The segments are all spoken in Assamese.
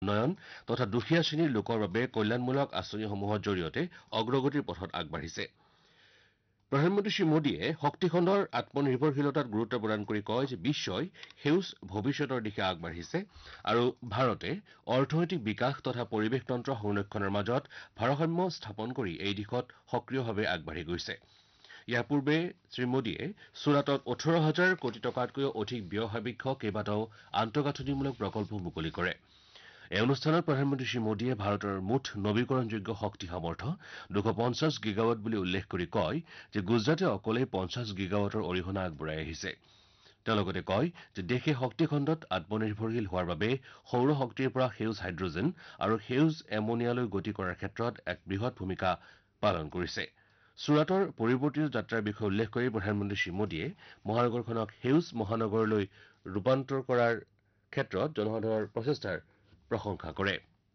উন্নয়ন তথা দুখীয়া শ্ৰেণীৰ লোকৰ বাবে কল্যাণমূলক আঁচনিসমূহৰ জৰিয়তে অগ্ৰগতিৰ পথত আগবাঢ়িছে প্ৰধানমন্ত্ৰী শ্ৰী মোদীয়ে শক্তি খণ্ডৰ আত্মনিৰ্ভৰশীলতাত গুৰুত্ব প্ৰদান কৰি কয় যে বিশ্বই সেউজ ভৱিষ্যতৰ দিশে আগবাঢ়িছে আৰু ভাৰতে অৰ্থনৈতিক বিকাশ তথা পৰিৱেশ তন্ত্ৰ সংৰক্ষণৰ মাজত ভাৰসাম্য স্থাপন কৰি এই দিশত সক্ৰিয়ভাৱে আগবাঢ়ি গৈছে ইয়াৰ পূৰ্বে শ্ৰীমোদীয়ে চুৰাটত 18,000 কোটি টকাতকৈও অধিক ব্যয়সাপেক্ষ কেইবাটাও আন্তঃগাঁথনিমূলক প্ৰকল্প মুকলি কৰে এই অনুষ্ঠানত প্ৰধানমন্ত্ৰী শ্ৰী মোদীয়ে ভাৰতৰ মুঠ নৱীকৰণযোগ্য শক্তি সামৰ্থ্য 250 গিগাৱাট বুলি উল্লেখ কৰি কয় যে গুজৰাটে অকলেই 50 গিগাৱাটৰ অৰিহণা আগবঢ়াই আহিছে তেওঁ লগতে কয় যে দেশে শক্তি খণ্ডত আত্মনিৰ্ভৰশীল হোৱাৰ বাবে সৌৰ শক্তিৰ পৰা সেউজ হাইড্ৰজেন আৰু সেউজ এমনিয়ালৈ গতি কৰাৰ ক্ষেত্ৰত এক বৃহৎ ভূমিকা পালন কৰিছে চুৰাটৰ পৰিৱৰ্তিত যাত্ৰাৰ বিষয়ে উল্লেখ কৰি প্ৰধানমন্ত্ৰী শ্ৰী মোদীয়ে মহানগৰখনক সেউজ মহানগৰলৈ ৰূপান্তৰ কৰাৰ ক্ষেত্ৰত জনসাধাৰণৰ প্ৰচেষ্টাৰ प्रशंसा करे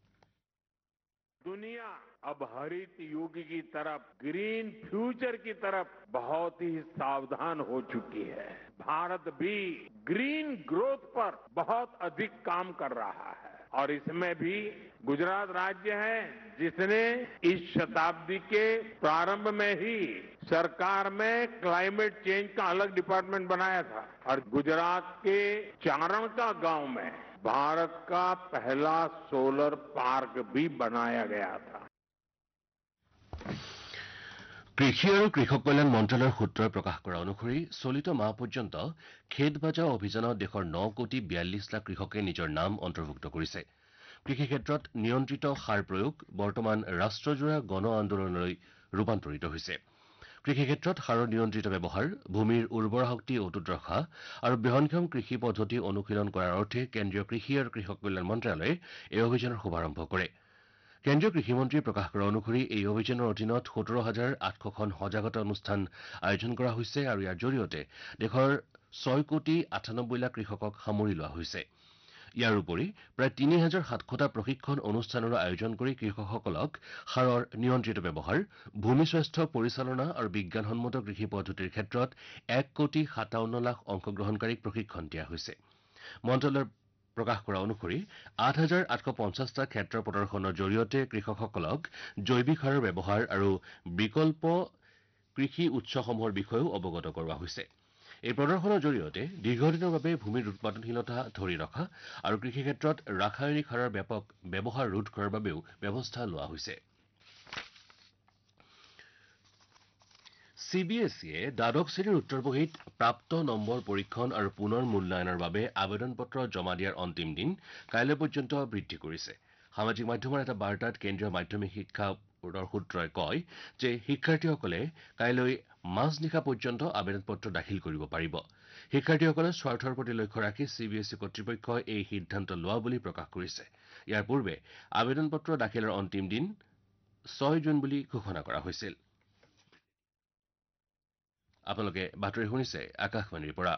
दुनिया अब हरित युग की तरफ ग्रीन फ्यूचर की तरफ बहुत ही सावधान हो चुकी है भारत भी ग्रीन ग्रोथ पर बहुत अधिक काम कर रहा है और इसमें भी गुजरात राज्य है जिसने इस शताब्दी के प्रारंभ में ही सरकार में क्लाइमेट चेंज का अलग डिपार्टमेंट बनाया था और गुजरात के चारण का गांव में भारत का पहला सोलर पार्क भी बनाया गया था কৃষি আৰু কৃষক কল্যাণ মন্ত্ৰালয়ৰ সূত্ৰই প্ৰকাশ কৰা অনুসৰি চলিত মাহ পৰ্যন্ত খেত বাজাও অভিযানত দেশৰ 9 কোটি 42 লাখ কৃষকে নিজৰ নাম অন্তৰ্ভুক্ত কৰিছে কৃষি ক্ষেত্ৰত নিয়ন্ত্ৰিত সাৰ প্ৰয়োগ বৰ্তমান ৰাষ্ট্ৰজোৰা গণ আন্দোলনলৈ ৰূপান্তৰিত হৈছে কৃষি ক্ষেত্ৰত সাৰৰ নিয়ন্ত্ৰিত ব্যৱহাৰ ভূমিৰ উৰ্বৰা শক্তি অটুট ৰখা আৰু বহনক্ষম কৃষি পদ্ধতি অনুশীলন কৰাৰ অৰ্থে কেন্দ্ৰীয় কৃষি আৰু কৃষক কল্যাণ মন্ত্ৰালয়ে এই অভিযানৰ শুভাৰম্ভ কৰে কেন্দ্ৰীয় কৃষিমন্ত্ৰীয়ে প্ৰকাশ কৰা অনুসৰি এই অভিযানৰ অধীনত 17,800খন সজাগতা অনুষ্ঠান আয়োজন কৰা হৈছে আৰু ইয়াৰ জৰিয়তে দেশৰ 6 কোটি 98 লাখ কৃষকক সামৰি লোৱা হৈছে ইয়াৰ উপৰি প্ৰায় 3,700টা প্ৰশিক্ষণ অনুষ্ঠানৰ আয়োজন কৰি কৃষকসকলক সাৰৰ নিয়ন্ত্ৰিত ব্যৱহাৰ ভূমি স্বাস্থ্য পৰিচালনা আৰু বিজ্ঞানসন্মত কৃষি পদ্ধতিৰ ক্ষেত্ৰত 1 কোটি 57 লাখ অংশগ্ৰহণকাৰীক প্ৰশিক্ষণ দিয়া হৈছে মন্ত্ৰালয়ৰ প্ৰকাশ কৰা অনুসৰি 8,850টা ক্ষেত্ৰ প্ৰদৰ্শনৰ জৰিয়তে কৃষকসকলক জৈৱিক সাৰৰ ব্যৱহাৰ আৰু বিকল্প কৃষি উৎসসমূহৰ বিষয়েও অৱগত কৰোৱা হৈছে এই প্ৰদৰ্শনৰ জৰিয়তে দীৰ্ঘদিনৰ বাবে ভূমিৰ উৎপাদনশীলতা ধৰি ৰখা আৰু কৃষি ক্ষেত্ৰত ৰাসায়নিক সাৰৰ ব্যাপক ব্যৱহাৰ ৰোধ কৰাৰ বাবেও ব্যৱস্থা লোৱা হৈছে CBSEয়ে দ্বাদশ শ্ৰেণীৰ উত্তৰপঢ়িত প্ৰাপ্ত নম্বৰ পৰীক্ষণ আৰু পুনৰ মূল্যায়নৰ বাবে আবেদন পত্ৰ জমা দিয়াৰ অন্তিম দিন কাইলৈ পৰ্যন্ত বৃদ্ধি কৰিছে সামাজিক মাধ্যমৰ এটা বাৰ্তাত কেন্দ্ৰীয় মাধ্যমিক শিক্ষা বোৰ্ডৰ সূত্ৰই কয় যে শিক্ষাৰ্থীসকলে কাইলৈ মাজনিশা পৰ্যন্ত আবেদন পত্ৰ দাখিল কৰিব পাৰিব শিক্ষাৰ্থীসকলৰ স্বাৰ্থৰ প্ৰতি লক্ষ্য ৰাখি CBSE কৰ্তৃপক্ষই এই সিদ্ধান্ত লোৱা বুলি প্ৰকাশ কৰিছে ইয়াৰ পূৰ্বে আবেদন পত্ৰ দাখিলৰ অন্তিম দিন 6 জুন বুলি ঘোষণা কৰা হৈছিল আপোনালোকে বাতৰি শুনিছে আকাশবাণীৰ পৰা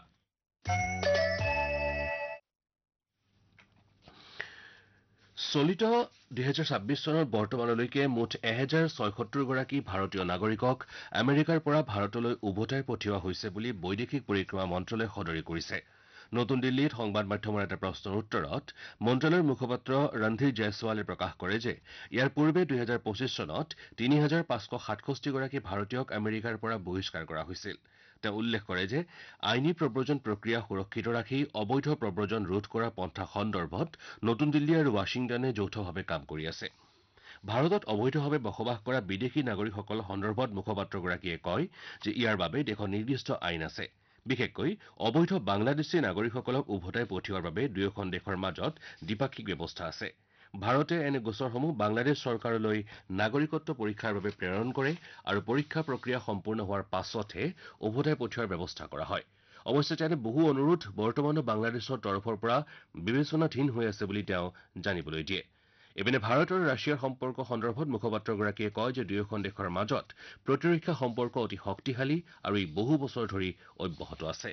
চলিত 2026 চনৰ বৰ্তমানলৈকে মুঠ 1,076 গৰাকী ভাৰতীয় নাগৰিকক আমেৰিকাৰ পৰা ভাৰতলৈ উভতাই পঠিওৱা হৈছে বুলি বৈদেশিক পৰিক্ৰমা মন্ত্ৰালয়ে সদৰি কৰিছে নতুন দিল্লীত সংবাদ মাধ্যমৰ এটা প্ৰশ্নৰ উত্তৰত মন্ত্ৰালয়ৰ মুখপাত্ৰ ৰন্ধীৰ জয়ছৱালে প্ৰকাশ কৰে যে ইয়াৰ পূৰ্বে 2025 চনত 3,567 গৰাকী ভাৰতীয়ক আমেৰিকাৰ পৰা বহিষ্কাৰ কৰা হৈছিল তেওঁ উল্লেখ কৰে যে আইনী প্ৰব্ৰজন প্ৰক্ৰিয়া সুৰক্ষিত ৰাখি অবৈধ প্ৰব্ৰজন ৰোধ কৰাৰ পন্থা সন্দৰ্ভত নতুন দিল্লী আৰু ৱাশ্বিংটনে যৌথভাৱে কাম কৰি আছে ভাৰতত অবৈধভাৱে বসবাস কৰা বিদেশী নাগৰিকসকল সন্দৰ্ভত মুখপাত্ৰগৰাকীয়ে কয় যে ইয়াৰ বাবে দেশত নিৰ্দিষ্ট আইন আছে বিশেষকৈ অবৈধ বাংলাদেশী নাগৰিকসকলক উভতাই পঠিওৱাৰ বাবে দুয়োখন দেশৰ মাজত দ্বিপাক্ষিক ব্যৱস্থা আছে ভাৰতে এনে গোচৰসমূহ বাংলাদেশ চৰকাৰলৈ নাগৰিকত্ব পৰীক্ষাৰ বাবে প্ৰেৰণ কৰে আৰু পৰীক্ষা প্ৰক্ৰিয়া সম্পূৰ্ণ হোৱাৰ পাছতহে উভতাই পঠিওৱাৰ ব্যৱস্থা কৰা হয় অৱশ্যে তেনে বহু অনুৰোধ বৰ্তমানো বাংলাদেশৰ তৰফৰ পৰা বিবেচনাধীন হৈ আছে বুলি তেওঁ জানিবলৈ দিয়ে এপিনে ভাৰত আৰু ৰাছিয়াৰ সম্পৰ্ক সন্দৰ্ভত মুখপাত্ৰগৰাকীয়ে কয় যে দুয়োখন দেশৰ মাজত প্ৰতিৰক্ষা সম্পৰ্ক অতি শক্তিশালী আৰু ই বহু বছৰ ধৰি অব্যাহত আছে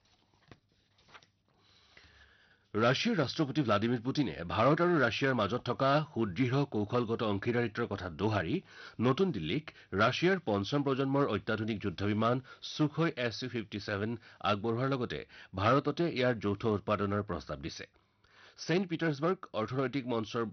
ৰাছিয়াৰ ৰাষ্ট্ৰপতি ভ্লাদিমিৰ পুটিনে ভাৰত আৰু ৰাছিয়াৰ মাজত থকা সুদৃঢ় কৌশলগত অংশীদাৰিত্বৰ কথা দোহাৰি নতুন দিল্লীক ৰাছিয়াৰ পঞ্চম প্ৰজন্মৰ অত্যাধুনিক যুদ্ধবিমান সুখoi Su-57 আগবঢ়োৱাৰ লগতে ভাৰততে ইয়াৰ যৌথ উৎপাদনৰ প্ৰস্তাৱ দিছে ছেইণ্ট পিটাৰ্ছবাৰ্গ অৰ্থনৈতিক মঞ্চৰ